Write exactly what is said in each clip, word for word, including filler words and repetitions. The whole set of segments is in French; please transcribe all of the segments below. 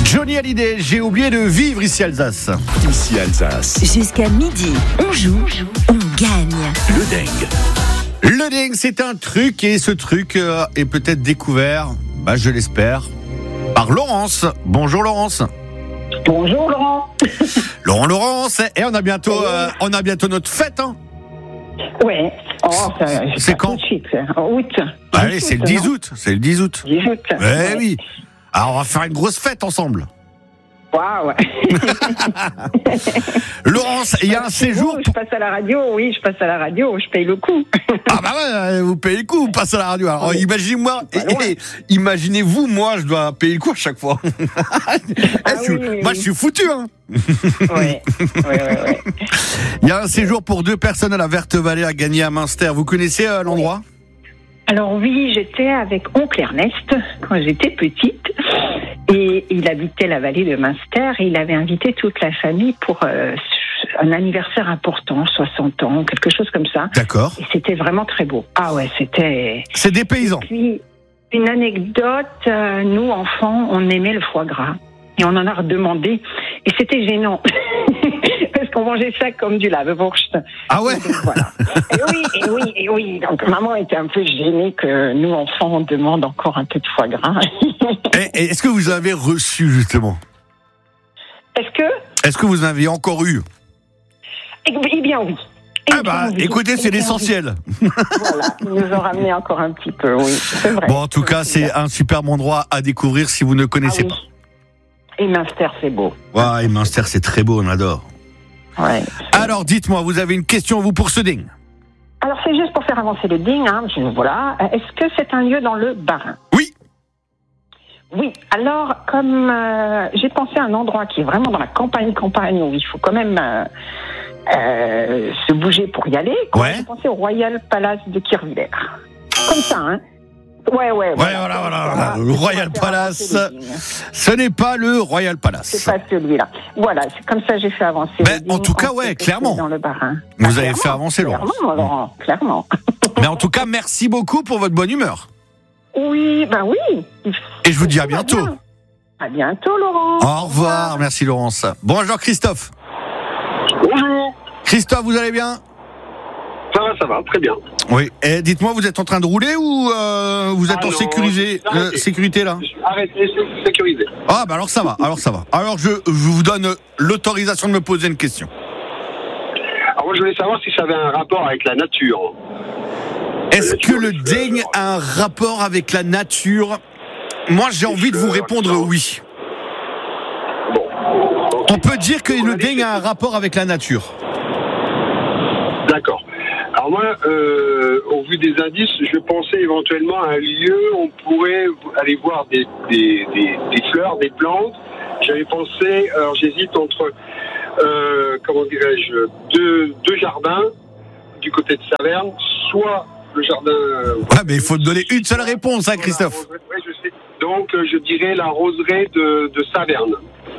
Johnny Hallyday, j'ai oublié de vivre ici Alsace. Ici Alsace. Jusqu'à midi, on joue, on gagne. Le dingue. Le dingue, c'est un truc et ce truc euh, est peut-être découvert, bah, je l'espère, par Laurence. Bonjour Laurence. Bonjour Laurent. Laurent, Laurence, et on a bientôt, euh, on a bientôt notre fête, hein. Ouais. Oh, ça, C'est pas quand tout de suite. En août. Allez, dix c'est le août, dix non août, c'est le dix août. dix août. Eh Ouais. oui. Alors on va faire une grosse fête ensemble. Waouh. Laurence, il y a un Chez séjour. vous, je passe à la radio, oui, je passe à la radio, je paye le coup. Ah bah ouais, vous payez le coup, vous passez à la radio. Alors Oui. imaginez-moi, C'est pas loin. et- et imaginez-vous, moi, je dois payer le coup à chaque fois. Eh, Ah je suis- oui, oui, moi, oui. je suis foutu, hein. Oui, oui, oui, oui. Il y a un séjour pour deux personnes à la Verte Vallée à gagner à Münster. Vous connaissez euh, l'endroit ? Alors oui, j'étais avec oncle Ernest quand j'étais petite et il habitait la vallée de Münster et il avait invité toute la famille pour euh, un anniversaire important, soixante ans, quelque chose comme ça. D'accord. Et c'était vraiment très beau. Ah ouais, c'était... C'est des paysans. Puis, une anecdote, euh, nous, enfants, on aimait le foie gras. Et on en a redemandé. Et c'était gênant. Parce qu'on mangeait ça comme du lave-wurst. Ah ouais. Et donc, voilà. Et oui, et oui, et oui. Donc, maman était un peu gênée que nous, enfants, on demande encore un peu de foie gras. Et, et est-ce que vous avez reçu, justement ? Est-ce que... Est-ce que vous en avez encore eu ? Eh eh bien, oui. Eh Ah bah, bien, oui. écoutez, c'est Eh bien, l'essentiel. oui. Voilà. Ils nous ont ramené encore un petit peu, oui. C'est vrai. Bon, en tout cas, c'est un superbe endroit à découvrir si vous ne connaissez Ah oui. pas. Et Münster, c'est beau. Ouais, et Münster, c'est très beau, on adore. Ouais. Alors, dites-moi, vous avez une question, vous, pour ce ding ? Alors, c'est juste pour faire avancer le ding, hein, je- voilà. Euh, Est-ce que c'est un lieu dans le Bas-Rhin ? Oui. Oui. Alors, comme euh, j'ai pensé à un endroit qui est vraiment dans la campagne, campagne, où il faut quand même euh, euh, se bouger pour y aller, Ouais. j'ai pensé au Royal Palace de Kirchwiller. Comme ça, hein. Ouais, ouais, Ouais, voilà, voilà, voilà. Le Royal Pour faire Palace. avancer le ding. Ce n'est pas le Royal Palace. C'est pas celui-là. Voilà, c'est comme ça que j'ai fait avancer Ben, le ding. en tout cas, ouais, sait que clairement. c'est Dans le Bas-Rhin. Vous Ah, avez clairement, fait avancer, Laurence. Clairement, Laurent, clairement. Mais en tout cas, merci beaucoup pour votre bonne humeur. Oui, ben oui. Et je vous dis à Tout va bientôt. bien. À bientôt, Laurent. Au revoir, merci Laurence. Bonjour Christophe. Bonjour, Christophe, vous allez bien ? ça va, ça va, très bien. Oui. Et dites-moi, vous êtes en train de rouler ou euh, vous êtes Ah en non, sécurisé, j'ai euh, arrêté. sécurité là ? Je suis arrêté, c'est sécurisé. Ah bah alors ça va, alors ça va. Alors je, je vous donne l'autorisation de me poser une question. Alors moi, je voulais savoir si ça avait un rapport avec la nature. Est-ce que le ding a un rapport avec la nature ? Moi j'ai envie de vous répondre oui. Bon. On peut dire que le ding a un rapport avec la nature. D'accord. Alors moi, euh, au vu des indices, je pensais éventuellement à un lieu où on pourrait aller voir des, des, des, des fleurs, des plantes. J'avais pensé, alors j'hésite entre, euh, comment dirais-je, deux, deux jardins du côté de Saverne, soit le jardin... Ouais mais il faut te donner une seule réponse hein Christophe. Oui, je sais. Donc, euh, je dirais la roseraie de, de Saverne.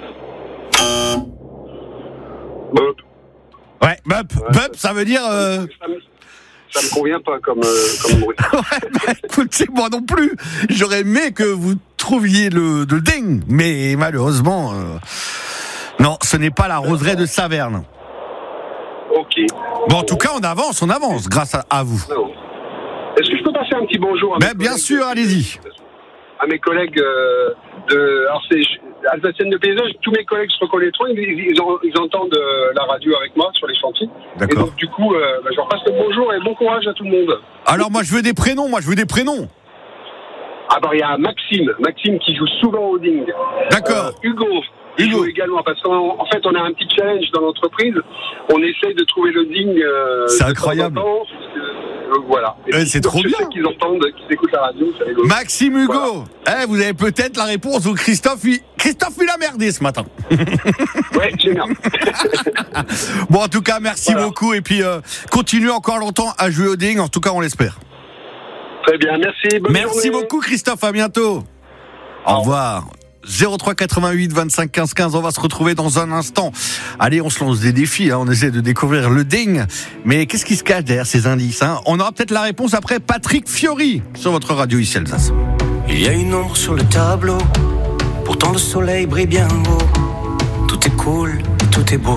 Bon, Ouais, bup, bup, ça veut dire... Euh... ça, me, ça me convient pas comme, euh, comme bruit. Ouais, bah, écoutez, moi non plus. J'aurais aimé que vous trouviez le, le ding, mais malheureusement, euh, non, ce n'est pas la roseraie de Saverne. Ok. Bon, en tout cas, on avance, on avance, grâce à, à vous. Non. Est-ce que je peux passer un petit bonjour à mes Mais bien collègues sûr, de- allez-y. À mes collègues euh, de... Alors, c'est Alsacienne de paysage, tous mes collègues se reconnaîtront, ils, ils, en- ils entendent euh, la radio avec moi sur les chantiers. Et D'accord. donc, du coup, euh, bah, je leur passe le bonjour et bon courage à tout le monde. Alors, moi, je veux des prénoms, moi, je veux des prénoms. Ah bah, il y a Maxime, Maxime qui joue souvent au ding. D'accord. Euh, Hugo, il Hugo. joue également, parce qu'en en fait, on a un petit challenge dans l'entreprise. On essaye de trouver le ding. Euh, C'est de incroyable. temps en temps, parce que, euh, voilà. Et Eh, puis, c'est donc, trop je bien. sais qu'ils entendent, qu'ils écoutent la radio. Ça rigole. Maxime Hugo. Eh, vous avez peut-être la réponse où Christophe, il... Christophe, il a merdé ce matin. Ouais, génial. Bon, en tout cas, merci Voilà. beaucoup. Et puis, euh, continuez encore longtemps à jouer au ding. En tout cas, on l'espère. Très bien, merci. Bonne Merci journée. beaucoup, Christophe. À bientôt. Au revoir. zéro trois quatre-vingt-huit vingt-cinq quinze quinze. On va se retrouver dans un instant. Allez, on se lance des défis. Hein. On essaie de découvrir le ding. Mais qu'est-ce qui se cache derrière ces indices hein? On aura peut-être la réponse après Patrick Fiori sur votre radio ici Alsace. Il y a une ombre sur le tableau, Pourtant le soleil brille bien haut. Tout est cool, tout est beau.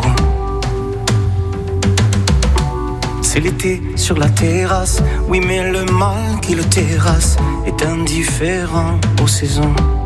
C'est l'été sur la terrasse. Oui mais le mal qui le terrasse est indifférent aux saisons.